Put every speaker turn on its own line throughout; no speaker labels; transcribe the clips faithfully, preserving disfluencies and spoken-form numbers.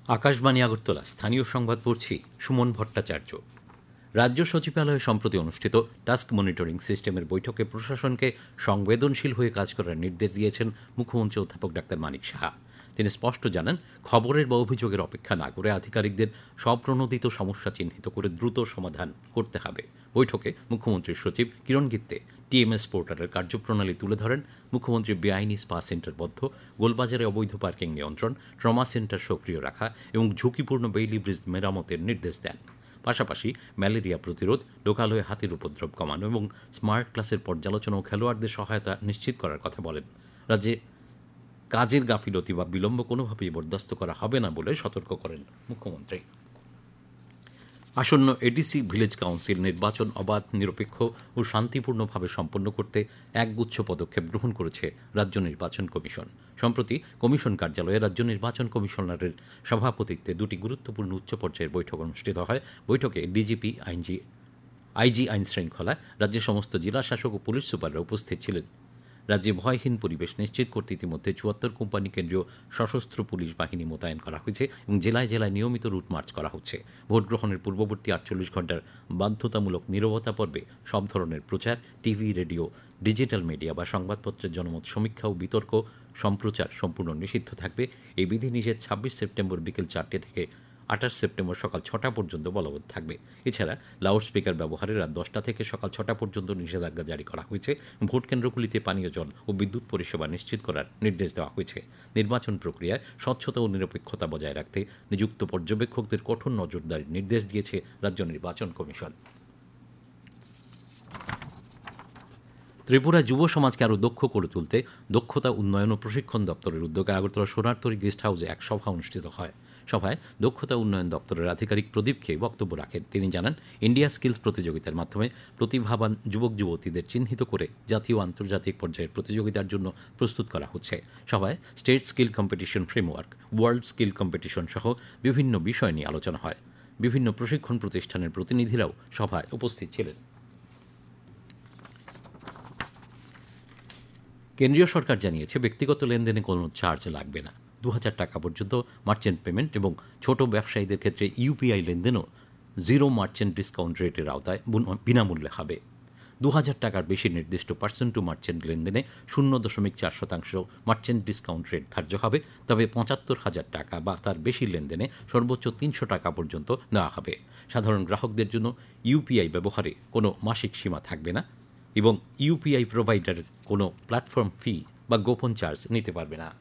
আকাশবাণী আগরতলা স্থানীয় সংবাদ পড়ছি সুমন ভট্টাচার্য। রাজ্য সচিবালয়ে সম্প্রতি অনুষ্ঠিত টাস্ক মনিটরিং সিস্টেমের বৈঠকে প্রশাসনকে সংবেদনশীল হয়ে কাজ করার নির্দেশ দিয়েছেন মুখ্যমন্ত্রী অধ্যাপক ডাক্তার মানিক সাহা। তিনি স্পষ্ট জানান, খবরের বা অভিযোগের অপেক্ষা না করে আধিকারিকদের স্বপ্রণোদিত সমস্যা চিহ্নিত করে দ্রুত সমাধান করতে হবে। বৈঠকে মুখ্যমন্ত্রীর সচিব কিরণ গিত্তে টিএমএস পোর্টালের কার্যপ্রণালী তুলে ধরেন। মুখ্যমন্ত্রী বেআইনি স্পা সেন্টার বদ্ধ, গোলবাজারে অবৈধ পার্কিং নিয়ন্ত্রণ, ট্রমা সেন্টার সক্রিয় রাখা এবং ঝুঁকিপূর্ণ বেইলি ব্রিজ মেরামতের নির্দেশ দেন। পাশাপাশি ম্যালেরিয়া প্রতিরোধ, লোকালয়ে হাতির উপদ্রব কমানো এবং স্মার্ট ক্লাসের পর্যালোচনা ও খেলোয়াড়দের সহায়তা নিশ্চিত করার কথা বলেন। রাজ্যে কাজের গাফিলতি বা বিলম্ব কোনোভাবেই বরদাস্ত করা হবে না বলে সতর্ক করেন মুখ্যমন্ত্রী। আসন্ন এডিসি ভিলেজ কাউন্সিল নির্বাচন অবাধ, নিরপেক্ষ ও শান্তিপূর্ণভাবে সম্পন্ন করতে একগুচ্ছ পদক্ষেপ গ্রহণ করেছে রাজ্য নির্বাচন কমিশন। সম্প্রতি কমিশন কার্যালয়ে রাজ্য নির্বাচন কমিশনারের সভাপতিত্বে দুটি গুরুত্বপূর্ণ উচ্চ পর্যায়ের বৈঠক অনুষ্ঠিত হয়। বৈঠকে ডিজিপি, আইনজি আইজি আইন শৃঙ্খলা, রাজ্যের সমস্ত জেলা শাসক ও পুলিশ সুপাররা উপস্থিত ছিলেন। রাজ্যে ভয়হীন পরিবেশ নিশ্চিত করতে ইতিমধ্যে চুয়াত্তর কোম্পানি কেন্দ্রীয় সশস্ত্র পুলিশ বাহিনী মোতায়েন করা হয়েছে এবং জেলায় জেলায় নিয়মিত রুট মার্চ করা হচ্ছে। ভোট গ্রহণের পূর্ববর্তী আটচল্লিশ ঘন্টার বাধ্যতামূলক নীরবতা পর্বে সব ধরনের প্রচার, টিভি, রেডিও, ডিজিটাল মিডিয়া বা সংবাদপত্রের জনমত সমীক্ষা ও বিতর্ক সম্প্রচার সম্পূর্ণ নিষিদ্ধ থাকবে। এই বিধিনিষেধ ছাব্বিশ সেপ্টেম্বর বিকেল চারটে থেকে আঠাশ সেপ্টেম্বর সকাল ছটা পর্যন্ত বলবৎ থাকবে। এছাড়া লাউডস্পিকার ব্যবহারে রাত দশটা থেকে সকাল ছটা পর্যন্ত নিষেধাজ্ঞা জারি করা হয়েছে। ভোট কেন্দ্রগুলিতে পানীয় জল ও বিদ্যুৎ পরিষেবা নিশ্চিত করার নির্দেশ দেওয়া হয়েছে। নির্বাচন প্রক্রিয়ায় স্বচ্ছতা ও নিরপেক্ষতা বজায় রাখতে নিযুক্ত পর্যবেক্ষকদের কঠোর নজরদারির নির্দেশ দিয়েছে রাজ্য নির্বাচন কমিশন। ত্রিপুরা যুব সমাজকে আরও দক্ষ করে তুলতে দক্ষতা উন্নয়ন ও প্রশিক্ষণ দপ্তরের উদ্যোগে আগরতলা সোনারতরী গেস্ট হাউসে এক সভা অনুষ্ঠিত হয়। সভায় দক্ষতা উন্নয়ন দপ্তরের আধিকারিক প্রদীপকে বক্তব্য রাখেন। তিনি জানান, ইন্ডিয়া স্কিলস প্রতিযোগিতার মাধ্যমে প্রতিভাবান যুবক যুবতীদের চিহ্নিত করে জাতীয় ও আন্তর্জাতিক পর্যায়ের প্রতিযোগিতার জন্য প্রস্তুত করা হচ্ছে। সভায় state skill competition framework, world skill competition সহ বিভিন্ন বিষয় নিয়ে আলোচনা হয়। বিভিন্ন প্রশিক্ষণ প্রতিষ্ঠানের প্রতিনিধিরাও সভায় উপস্থিত ছিলেন। কেন্দ্রীয় সরকার জানিয়েছে, ব্যক্তিগত লেনদেনে কোনো চার্জ লাগবে না। দু হাজার টাকা পর্যন্ত মার্চেন্ট পেমেন্ট এবং ছোট ব্যবসায়ীদের ক্ষেত্রে ইউপিআই লেনদেনও জিরো মার্চেন্ট ডিসকাউন্ট রেটের আওতায় বিনামূল্যে হবে। দু হাজার টাকার বেশি নির্দিষ্ট পার্সেন্ট টু মার্চেন্ট লেনদেনে শূন্য দশমিক চার শতাংশ মার্চেন্ট ডিসকাউন্ট রেট ধার্য হবে। তবে পঁচাত্তর হাজার টাকা বা তার বেশি লেনদেনে সর্বোচ্চ তিনশো টাকা পর্যন্ত নেওয়া হবে। সাধারণ গ্রাহকদের জন্য ইউপিআই ব্যবহারে কোনো মাসিক সীমা থাকবে না এবং ইউপিআই প্রোভাইডারের কোনো প্ল্যাটফর্ম ফি বা গোপন চার্জ নিতে পারবে না।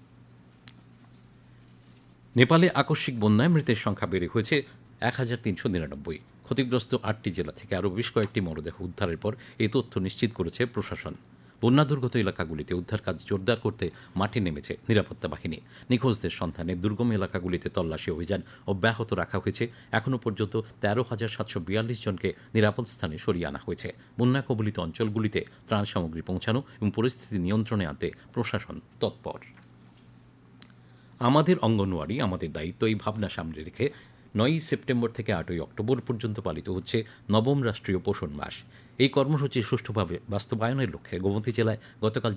নেপালে আকস্মিক বন্যায় মৃতের সংখ্যা বেড়ে হয়েছে এক হাজার তিনশো নিরানব্বই। ক্ষতিগ্রস্ত আটটি জেলা থেকে আরও বেশ কয়েকটি মরদেহ উদ্ধারের পর এই তথ্য নিশ্চিত করেছে প্রশাসন। বন্যা দুর্গত এলাকাগুলিতে উদ্ধার কাজ জোরদার করতে মাঠে নেমেছে নিরাপত্তা বাহিনী। নিখোঁজদের সন্ধানে দুর্গম এলাকাগুলিতে তল্লাশি অভিযান অব্যাহত রাখা হয়েছে। এখনও পর্যন্ত তেরো হাজার সাতশো বিয়াল্লিশ জনকে নিরাপদ স্থানে সরিয়ে আনা হয়েছে। বন্যা কবলিত অঞ্চলগুলিতে ত্রাণ সামগ্রী পৌঁছানো এবং পরিস্থিতি নিয়ন্ত্রণে আনতে প্রশাসন তৎপর। আমাদের অঙ্গনওয়াড়ি আমাদের দায়িত্ব, এই ভাবনা সামনে রেখে নয়ই সেপ্টেম্বর থেকে আটই অক্টোবর পর্যন্ত পালিত হচ্ছে নবম রাষ্ট্রীয় পোষণ মাস। এই কর্মসূচি সুষ্ঠুভাবে বাস্তবায়নের লক্ষ্যে গোমতী জেলায় গতকাল